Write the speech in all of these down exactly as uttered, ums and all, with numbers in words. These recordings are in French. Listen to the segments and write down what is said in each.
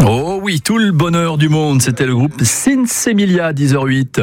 Oh oui, tout le bonheur du monde, c'était le groupe Sinsemilia, dix heures huit.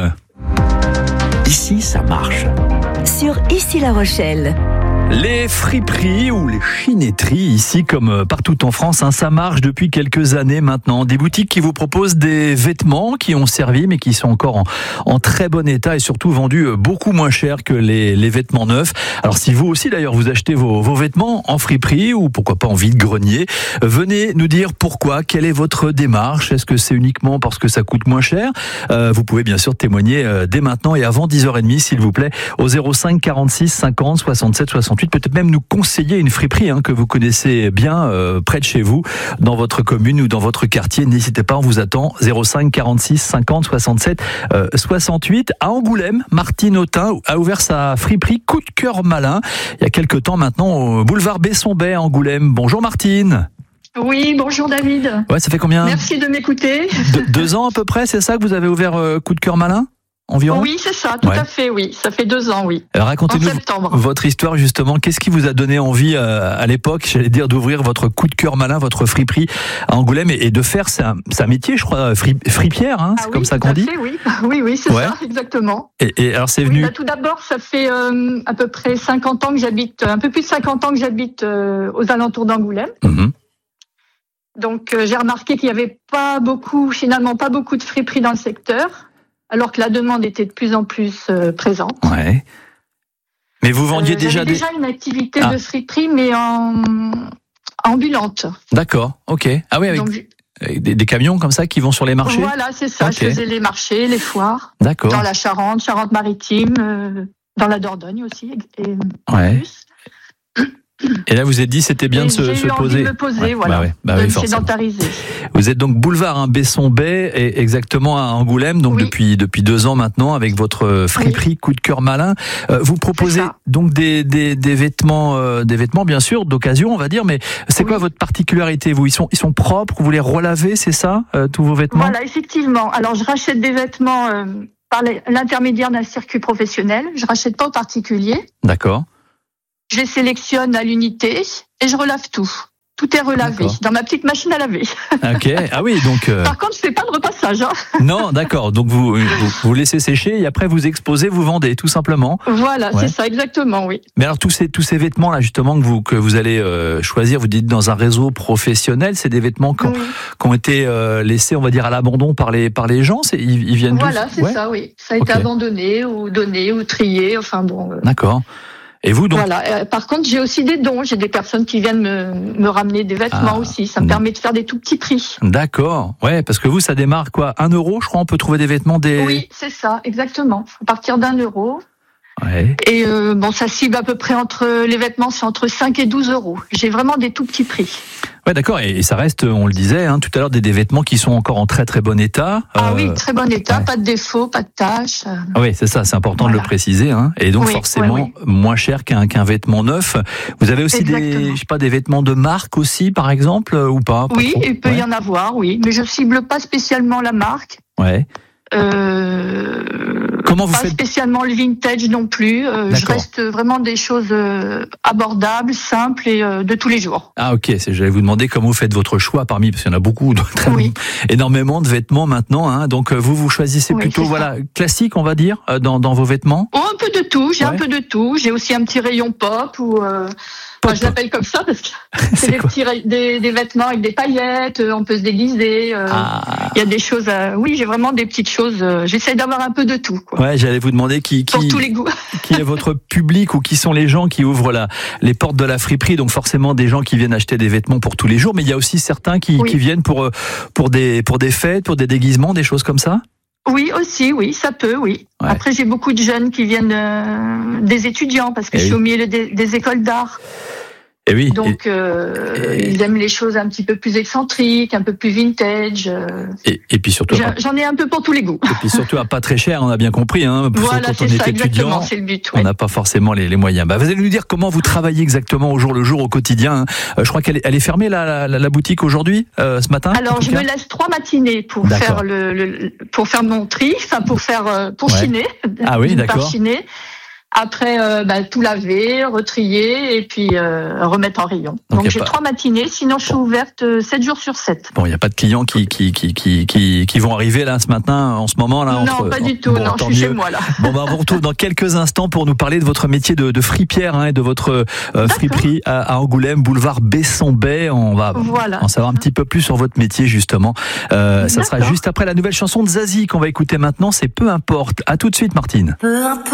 Ici, ça marche. Sur Ici La Rochelle. Les friperies ou les chinetteries, ici comme partout en France, hein, ça marche depuis quelques années maintenant. Des boutiques qui vous proposent des vêtements qui ont servi mais qui sont encore en, en très bon état et surtout vendus beaucoup moins cher que les, les vêtements neufs. Alors si vous aussi d'ailleurs vous achetez vos, vos vêtements en friperie ou pourquoi pas en vide-grenier, venez nous dire pourquoi, quelle est votre démarche. Est-ce que c'est uniquement parce que ça coûte moins cher? euh, Vous pouvez bien sûr témoigner euh, dès maintenant et avant dix heures trente s'il vous plaît au zéro cinq quarante-six cinquante soixante-sept soixante-huit. Peut-être même nous conseiller une friperie hein, que vous connaissez bien euh, près de chez vous, dans votre commune ou dans votre quartier. N'hésitez pas, on vous attend. zéro cinq quarante-six cinquante soixante-sept soixante-huit. À Angoulême, Martine Autain a ouvert sa friperie Coup de cœur malin il y a quelques temps maintenant au boulevard Besson-Bay à Angoulême. Bonjour Martine. Oui, bonjour David. Ouais, ça fait combien? Merci de m'écouter. De, deux ans à peu près, c'est ça que vous avez ouvert euh, Coup de cœur malin? Environ? Oui, c'est ça, tout ouais. à fait, oui. Ça fait deux ans, oui. Alors, racontez-nous votre histoire, justement. Qu'est-ce qui vous a donné envie, euh, à l'époque, j'allais dire, d'ouvrir votre coup de cœur malin, votre friperie à Angoulême et, et de faire, c'est un, c'est un métier, je crois, fri, fripière, hein, ah c'est oui, comme ça qu'on dit? Fait, oui, oui, oui, c'est ouais. ça, exactement. Et, et alors, c'est venu. Oui, bah, tout d'abord, ça fait euh, à peu près cinquante ans que j'habite, un peu plus de cinquante ans que j'habite euh, aux alentours d'Angoulême. Mm-hmm. Donc, euh, j'ai remarqué qu'il n'y avait pas beaucoup, finalement, pas beaucoup de friperies dans le secteur. Alors que la demande était de plus en plus euh, présente. Ouais. Mais vous vendiez euh, déjà des... déjà une activité ah. de friperie, mais en ambulante. D'accord, ok. Ah oui, avec Donc, des, des camions comme ça qui vont sur les marchés. Voilà, c'est ça. Okay. Je faisais les marchés, les foires. D'accord. Dans la Charente, Charente-Maritime, euh, dans la Dordogne aussi. Et ouais. Plus. Et là, vous êtes dit, c'était bien et de se, se poser. De me poser, ouais, voilà. Bah ouais, bah de oui, me forcément. sédentariser. Vous êtes donc boulevard hein, Besson-Bay, et exactement à Angoulême, donc oui. depuis depuis deux ans maintenant, avec votre friperie oui. Coup de cœur malin. Euh, vous proposez donc des des des vêtements, euh, des vêtements bien sûr d'occasion, on va dire. Mais c'est oui. quoi votre particularité? Vous, ils sont ils sont propres. Vous les relavez, c'est ça, euh, tous vos vêtements? Voilà, effectivement. Alors, je rachète des vêtements euh, par l'intermédiaire d'un circuit professionnel. Je rachète pas en particulier. D'accord. Je les sélectionne à l'unité et je relave tout. Tout est relavé d'accord. dans ma petite machine à laver. Ok. Ah oui, donc. Euh... Par contre, je fais pas de repassage. Hein. Non, d'accord. Donc vous, vous vous laissez sécher et après vous exposez, vous vendez, tout simplement. Voilà, ouais. c'est ça, exactement, oui. Mais alors tous ces tous ces vêtements là, justement que vous que vous allez euh, choisir, vous dites dans un réseau professionnel, c'est des vêtements qui ont, oui. qui ont été euh, laissés, on va dire, à l'abandon par les par les gens. C'est ils, ils viennent. Voilà, tous... c'est ouais. ça, oui. Ça a été okay. abandonné ou donné ou trié, enfin bon. Euh... D'accord. Et vous donc? Voilà. Euh, par contre, j'ai aussi des dons. J'ai des personnes qui viennent me, me ramener des vêtements ah, aussi. Ça me permet de faire des tout petits prix. D'accord. Ouais, parce que vous, ça démarre quoi? Un euro, je crois. On peut trouver des vêtements des. Oui, c'est ça, exactement. À partir d'un euro. Ouais. Et euh, bon, ça cible à peu près entre les vêtements, c'est entre cinq et douze euros. J'ai vraiment des tout petits prix. Ouais, d'accord. Et ça reste, on le disait, hein, tout à l'heure, des, des vêtements qui sont encore en très très bon état. Ah euh, oui, très bon état, ouais. pas de défauts, pas de taches. Ah oui, c'est ça, c'est important voilà. de le préciser. Hein. Et donc oui, forcément oui, oui. moins cher qu'un qu'un vêtement neuf. Vous avez aussi Exactement. des, je sais pas, des vêtements de marque aussi, par exemple, ou pas, pas Oui, trop. il peut ouais. y en avoir, oui, mais je cible pas spécialement la marque. Ouais. Euh, Comment vous pas faites spécialement le vintage non plus. Euh, je reste vraiment des choses euh, abordables, simples et euh, de tous les jours. Ah ok, c'est, j'allais vous demander comment vous faites votre choix parmi, parce qu'il y en a beaucoup, très oui. énormément de vêtements maintenant. Hein, donc vous vous choisissez oui, plutôt voilà classique, on va dire, dans dans vos vêtements. Oh, un peu de tout. J'ai ouais. un peu de tout. J'ai aussi un petit rayon pop ou. Euh, Enfin, je l'appelle comme ça parce que c'est, c'est des petits des, des vêtements avec des paillettes, on peut se déguiser. Euh, ah. Il y a des choses. À, oui, j'ai vraiment des petites choses. Euh, j'essaie d'avoir un peu de tout. Quoi. Ouais, j'allais vous demander qui, qui pour tous les goûts. Qui est votre public ou qui sont les gens qui ouvrent la, les portes de la friperie. Donc forcément des gens qui viennent acheter des vêtements pour tous les jours, mais il y a aussi certains qui, oui. qui viennent pour pour des pour des fêtes, pour des déguisements, des choses comme ça. Oui, aussi, oui, ça peut, oui. Ouais. Après, j'ai beaucoup de jeunes qui viennent euh, des étudiants parce que et je suis oui. au milieu des, des écoles d'art. Et oui. Donc, euh, et... ils aiment les choses un petit peu plus excentriques, un peu plus vintage. Euh... Et, et puis surtout, j'en, j'en ai un peu pour tous les goûts. Et puis surtout, à pas très cher, on a bien compris. Hein, voilà, quand c'est on ça, est étudiant, c'est le but. Ouais. On n'a pas forcément les, les moyens. Bah, vous allez nous dire comment vous travaillez exactement au jour le jour, au quotidien. Euh, je crois qu'elle est, elle est fermée la, la, la boutique aujourd'hui, euh, ce matin. Alors, je cas. me laisse trois matinées pour d'accord. faire le, le, pour faire mon tri, enfin pour faire pour ouais. chiner. Ah oui, d'accord. Chiner. Après, euh, bah, tout laver, retrier et puis euh, remettre en rayon. Donc, Donc j'ai pas... trois matinées, sinon je suis bon. ouverte euh, sept jours sur sept. Bon, il n'y a pas de clients qui qui, qui qui qui qui vont arriver là ce matin, en ce moment là. Non, entre... pas du tout. Bon, non, je suis mieux. chez moi là. Bon, bah, on vous retrouve dans quelques instants pour nous parler de votre métier de, de fripière hein, et de votre euh, friperie à, à Angoulême, boulevard Besson-Bay. On va voilà. en savoir un petit peu plus sur votre métier justement. Euh, ça sera juste après la nouvelle chanson de Zazie qu'on va écouter maintenant. C'est Peu importe. À tout de suite, Martine. Peu importe.